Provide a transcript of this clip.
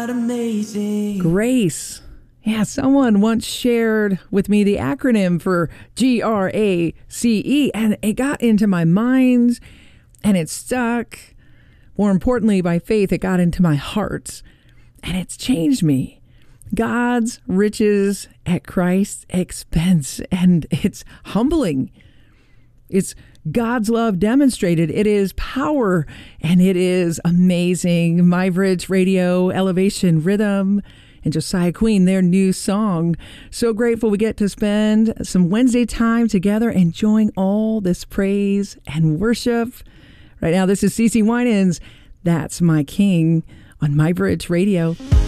God amazing. Grace. Yeah, someone once shared with me the acronym for GRACE, and it got into my mind and it stuck. More importantly, by faith, it got into my heart and it's changed me. God's riches at Christ's expense, and it's humbling. It's God's love demonstrated. It is power, and it is amazing. MyBridge Radio, Elevation Rhythm, and Josiah Queen, their new song. So grateful we get to spend some Wednesday time together enjoying all this praise and worship. Right now, this is CeCe Winans, That's My King, on MyBridge Radio.